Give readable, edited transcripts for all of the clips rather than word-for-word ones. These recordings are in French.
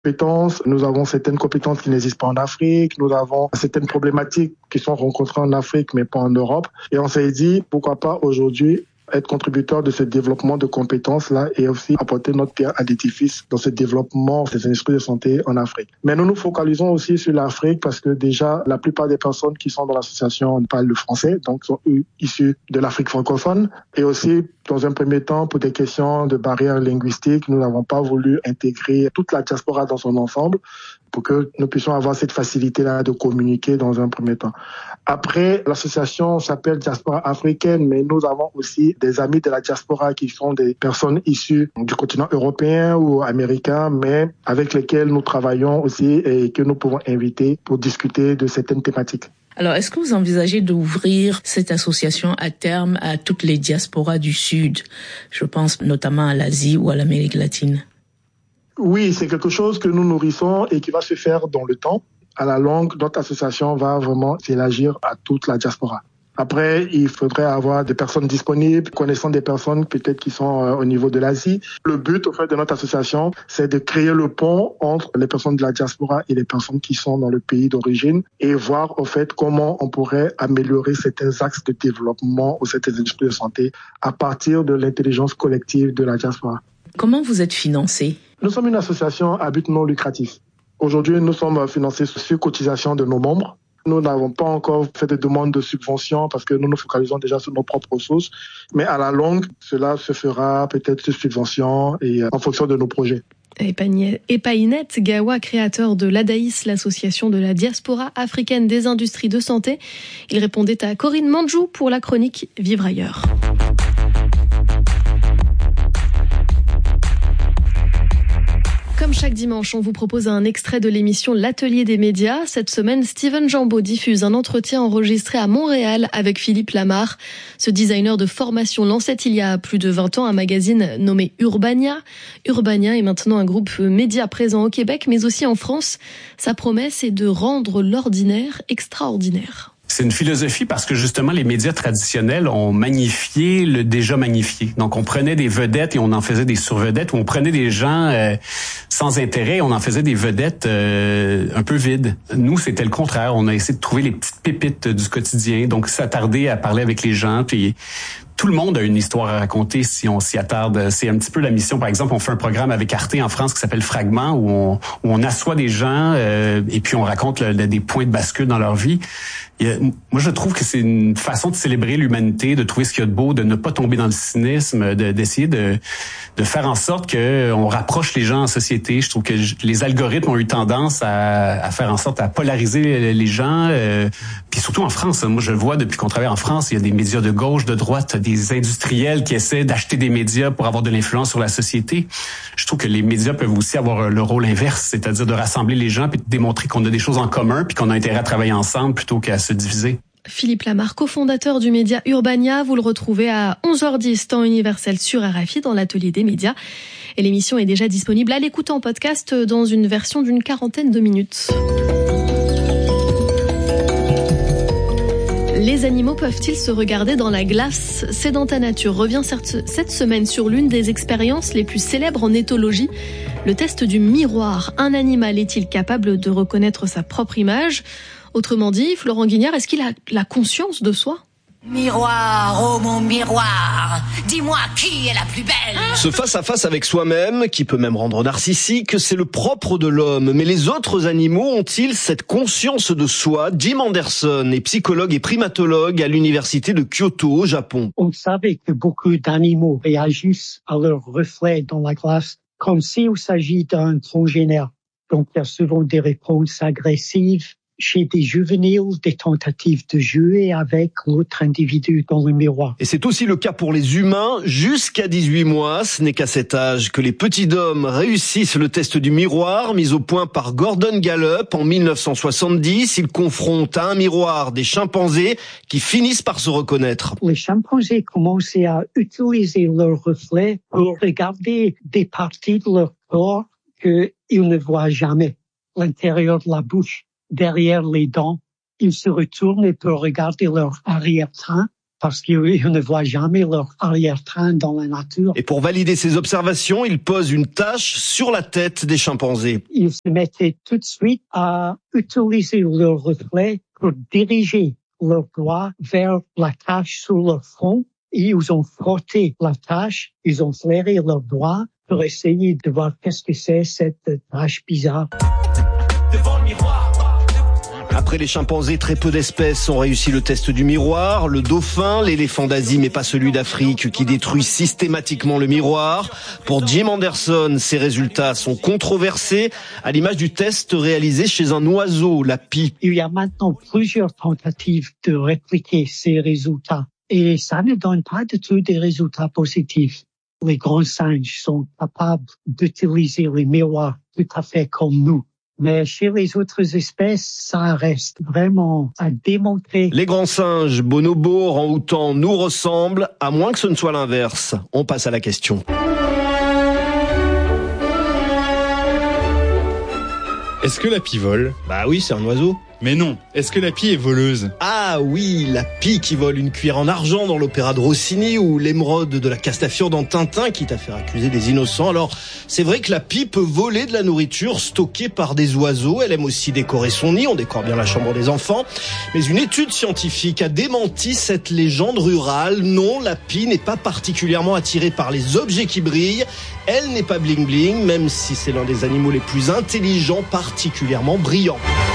compétences. Nous avons certaines compétences qui n'existent pas en Afrique. Nous avons certaines problématiques qui sont rencontrées en Afrique, mais pas en Europe. Et on s'est dit, pourquoi pas aujourd'hui être contributeur de ce développement de compétences-là et aussi apporter notre pierre à l'édifice dans ce développement des industries de santé en Afrique. Mais nous nous focalisons aussi sur l'Afrique parce que déjà, la plupart des personnes qui sont dans l'association parlent le français, donc sont issues de l'Afrique francophone. Et aussi, dans un premier temps, pour des questions de barrières linguistiques, nous n'avons pas voulu intégrer toute la diaspora dans son ensemble pour que nous puissions avoir cette facilité-là de communiquer dans un premier temps. Après, l'association s'appelle Diaspora africaine, mais nous avons aussi des amis de la diaspora qui sont des personnes issues du continent européen ou américain, mais avec lesquels nous travaillons aussi et que nous pouvons inviter pour discuter de certaines thématiques. Alors, est-ce que vous envisagez d'ouvrir cette association à terme à toutes les diasporas du Sud? Je pense notamment à l'Asie ou à l'Amérique latine. Oui, c'est quelque chose que nous nourrissons et qui va se faire dans le temps. À la longue, notre association va vraiment s'élargir à toute la diaspora. Après, il faudrait avoir des personnes disponibles, connaissant des personnes peut-être qui sont au niveau de l'Asie. Le but, au fait, de notre association, c'est de créer le pont entre les personnes de la diaspora et les personnes qui sont dans le pays d'origine et voir, au fait, comment on pourrait améliorer certains axes de développement ou certaines industries de santé à partir de l'intelligence collective de la diaspora. Comment vous êtes financé? Nous sommes une association à but non lucratif. Aujourd'hui, nous sommes financés sur cotisation de nos membres. Nous n'avons pas encore fait de demande de subvention parce que nous nous focalisons déjà sur nos propres ressources. Mais à la longue, cela se fera peut-être sur subvention et en fonction de nos projets. Epainet Gawa, créateur de l'ADAIS, l'association de la diaspora africaine des industries de santé. Il répondait à Corinne Mandjou pour la chronique Vivre ailleurs. Comme chaque dimanche, on vous propose un extrait de l'émission L'Atelier des médias. Cette semaine, Steven Jambeau diffuse un entretien enregistré à Montréal avec Philippe Lamarre. Ce designer de formation lançait il y a plus de 20 ans un magazine nommé Urbania. Urbania est maintenant un groupe média présent au Québec, mais aussi en France. Sa promesse est de rendre l'ordinaire extraordinaire. C'est une philosophie parce que justement les médias traditionnels ont magnifié le déjà magnifié. Donc on prenait des vedettes et on en faisait des survedettes, ou on prenait des gens sans intérêt et on en faisait des vedettes un peu vides. Nous, c'était le contraire. On a essayé de trouver les petites pépites du quotidien, donc s'attarder à parler avec les gens. Puis tout le monde a une histoire à raconter si on s'y attarde. C'est un petit peu la mission. Par exemple, on fait un programme avec Arte en France qui s'appelle Fragment, où on assoit des gens et puis on raconte des points de bascule dans leur vie. Moi, je trouve que c'est une façon de célébrer l'humanité, de trouver ce qu'il y a de beau, de ne pas tomber dans le cynisme, d'essayer de faire en sorte que on rapproche les gens en société. Je trouve que les algorithmes ont eu tendance à faire en sorte à polariser les gens. Puis surtout en France, moi je vois depuis qu'on travaille en France, il y a des médias de gauche, de droite, des industriels qui essaient d'acheter des médias pour avoir de l'influence sur la société. Je trouve que les médias peuvent aussi avoir le rôle inverse, c'est-à-dire de rassembler les gens puis de démontrer qu'on a des choses en commun puis qu'on a intérêt à travailler ensemble plutôt qu'à se diviser. Philippe Lamarre, cofondateur du média Urbania, vous le retrouvez à 11h10 temps universel sur RFI dans l'Atelier des médias. Et l'émission est déjà disponible à l'écoute en podcast dans une version d'une 40aine de minutes. Les animaux peuvent-ils se regarder dans la glace? C'est dans ta nature revient cette semaine sur l'une des expériences les plus célèbres en éthologie, le test du miroir. Un animal est-il capable de reconnaître sa propre image? Autrement dit, Florent Guignard, est-ce qu'il a la conscience de soi? Miroir, oh mon miroir, dis-moi qui est la plus belle. Ce face-à-face avec soi-même, qui peut même rendre narcissique, c'est le propre de l'homme. Mais les autres animaux ont-ils cette conscience de soi? Jim Anderson est psychologue et primatologue à l'université de Kyoto, au Japon. On savait que beaucoup d'animaux réagissent à leur reflet dans la glace comme s'il s'agit d'un congénère. Donc il y a souvent des réponses agressives. Chez des juvéniles, des tentatives de jouer avec l'autre individu dans le miroir. Et c'est aussi le cas pour les humains. Jusqu'à 18 mois, ce n'est qu'à cet âge que les petits hommes réussissent le test du miroir, mis au point par Gordon Gallup en 1970. Il confronte à un miroir des chimpanzés qui finissent par se reconnaître. Les chimpanzés commençaient à utiliser leur reflet pour regarder des parties de leur corps qu'ils ne voient jamais. L'intérieur de la bouche. Derrière les dents, ils se retournent pour regarder leur arrière-train parce qu'ils ne voient jamais leur arrière-train dans la nature. Et pour valider ces observations, il pose une tâche sur la tête des chimpanzés. Ils se mettaient tout de suite à utiliser leur reflet pour diriger leurs doigts vers la tache sur leur front. Et ils ont frotté la tache, ils ont flairé leurs doigts pour essayer de voir qu'est-ce que c'est cette tache bizarre. Devant le miroir. Après les chimpanzés, très peu d'espèces ont réussi le test du miroir. Le dauphin, l'éléphant d'Asie, mais pas celui d'Afrique, qui détruit systématiquement le miroir. Pour Jim Anderson, ces résultats sont controversés, à l'image du test réalisé chez un oiseau, la pie. Il y a maintenant plusieurs tentatives de répliquer ces résultats. Et ça ne donne pas du tout des résultats positifs. Les grands singes sont capables d'utiliser les miroirs tout à fait comme nous. Mais chez les autres espèces, ça reste vraiment à démontrer. Les grands singes, bonobos, orang-outans nous ressemblent, à moins que ce ne soit l'inverse. On passe à la question. Est-ce que la pie vole ? Bah oui, c'est un oiseau. Mais non. Est-ce que la pie est voleuse ? Ah oui, la pie qui vole une cuillère en argent dans l'opéra de Rossini ou l'émeraude de la Castafiore dans Tintin, quitte à faire accuser des innocents. Alors, c'est vrai que la pie peut voler de la nourriture stockée par des oiseaux. Elle aime aussi décorer son nid. On décore bien la chambre des enfants. Mais une étude scientifique a démenti cette légende rurale. Non, la pie n'est pas particulièrement attirée par les objets qui brillent. Elle n'est pas bling bling, même si c'est l'un des animaux les plus intelligents, particulièrement brillants.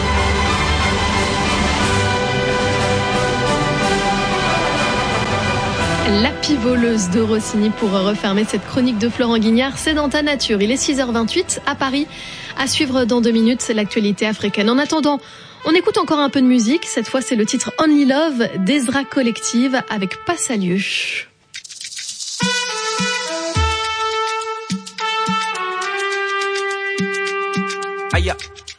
La pie voleuse de Rossini pour refermer cette chronique de Florent Guignard. C'est dans ta nature. Il est 6h28 à Paris. À suivre dans 2 minutes, c'est l'actualité africaine. En attendant, on écoute encore un peu de musique. Cette fois, c'est le titre Only Love d'Ezra Collective avec Passalieu. Aïe.